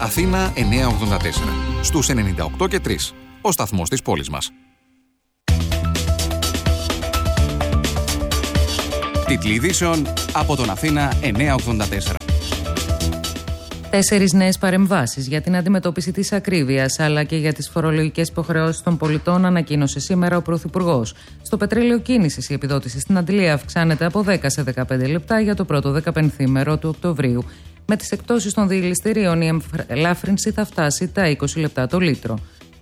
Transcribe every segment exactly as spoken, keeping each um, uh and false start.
Αθήνα εννιακόσια ογδόντα τέσσερα. Στους ενενήντα οκτώ και τρία. Ο σταθμός της πόλης μας. Τίτλοι ειδήσεων από τον Αθήνα εννιακόσια ογδόντα τέσσερα. Τέσσερις νέες παρεμβάσεις για την αντιμετώπιση της ακρίβειας αλλά και για τις φορολογικές υποχρεώσεις των πολιτών ανακοίνωσε σήμερα ο Πρωθυπουργός. Στο πετρέλαιο κίνησης η επιδότηση στην αντλία αυξάνεται από δέκα σε δεκαπέντε λεπτά για το πρώτο δεκαπενθήμερο του Οκτωβρίου. Με τις εκπτώσεις των διελιστηρίων η ελάφρυνση θα φτάσει τα είκοσι λεπτά το λίτρο.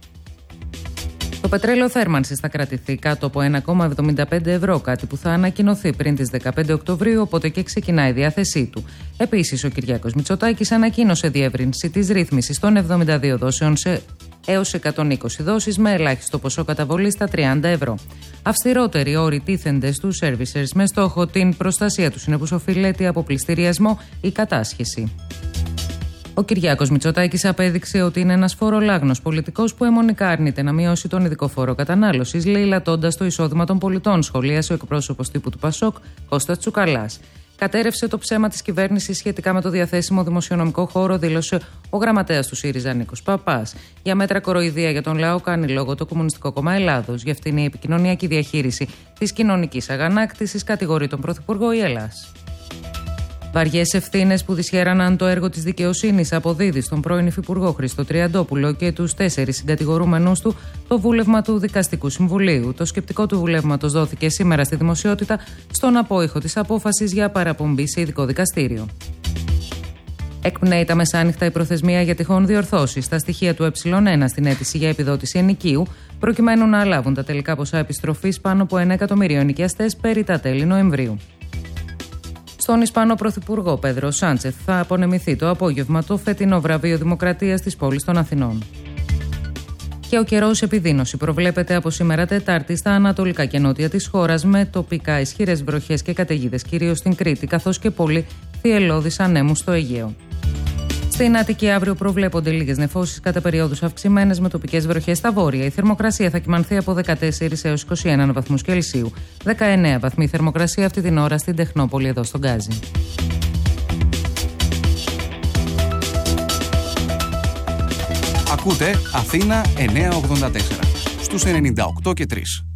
Το πετρέλαιο θέρμανσης θα κρατηθεί κάτω από ένα κόμμα εβδομήντα πέντε ευρώ, κάτι που θα ανακοινωθεί πριν τις δεκαπέντε Οκτωβρίου, οπότε και ξεκινάει η διάθεσή του. Επίσης, ο Κυριάκος Μητσοτάκης ανακοίνωσε διεύρυνση της ρύθμισης των εβδομήντα δύο δόσεων σε έως εκατόν είκοσι δόσεις με ελάχιστο ποσό καταβολής στα τριάντα ευρώ. Αυστηρότεροι όροι τίθενται στους servicers με στόχο την προστασία του συνεπούς οφειλέτη από πληστηριασμό ή κατάσχεση. Ο Κυριάκος Μητσοτάκης απέδειξε ότι είναι ένας φορολάγνος πολιτικός που αιμονικά αρνείται να μειώσει τον ειδικό φόρο κατανάλωσης, λαιλατώντας το εισόδημα των πολιτών, σχολίασε ο εκπρόσωπος τύπου του Πασόκ, Κώστας Τσουκαλάς. Κατέρευσε το ψέμα της κυβέρνησης σχετικά με το διαθέσιμο δημοσιονομικό χώρο, δήλωσε ο γραμματέας του ΣΥΡΙΖΑ Νίκος Παπάς. Για μέτρα κοροϊδία για τον λαό κάνει λόγο το Κομμουνιστικό Κόμμα Ελλάδος. Γι' αυτήν η επικοινωνιακή διαχείριση της κοινωνικής αγανάκτησης κατηγορεί τον Πρωθυπουργό η Ελλάς. Βαριές ευθύνες που δυσχέραναν το έργο της δικαιοσύνης αποδίδει στον πρώην Υφυπουργό Χρήστο Τριαντόπουλο και τους τέσσερις συγκατηγορούμενους του το βούλευμα του Δικαστικού Συμβουλίου. Το σκεπτικό του βουλεύματος δόθηκε σήμερα στη δημοσιότητα στον απόϊχο της απόφασης για παραπομπή σε ειδικό δικαστήριο. Εκπνέει τα μεσάνυχτα η προθεσμία για τυχόν διορθώσεις στα στοιχεία του ε1 στην αίτηση για επιδότηση ενοικίου, προκειμένου να λάβουν τα τελικά ποσά επιστροφής πάνω από ένα εκατομμύριο ενοικιαστές περί τα τέλη Νοεμβρίου. Στον Ισπανό Πρωθυπουργό Πέδρο Σάντσεθ θα απονεμηθεί το απόγευμα το φετινό βραβείο Δημοκρατίας της πόλης των Αθηνών. Και ο καιρός επιδείνωση προβλέπεται από σήμερα Τετάρτη στα ανατολικά και νότια της χώρας με τοπικά ισχυρές βροχές και καταιγίδες κυρίως στην Κρήτη, καθώς και πολύ θυελλώδεις ανέμους στο Αιγαίο. Στην Αττική αύριο προβλέπονται λίγες νεφώσεις κατά περιόδους αυξημένες με τοπικές βροχές στα βόρεια. Η θερμοκρασία θα κυμανθεί από δεκατέσσερα έως είκοσι ένα βαθμούς Κελσίου. δεκαεννέα βαθμοί θερμοκρασία αυτή την ώρα στην Τεχνόπολη εδώ στον Γκάζι. Ακούτε Αθήνα εννιακόσια ογδόντα τέσσερα στους ενενήντα οκτώ και τρία.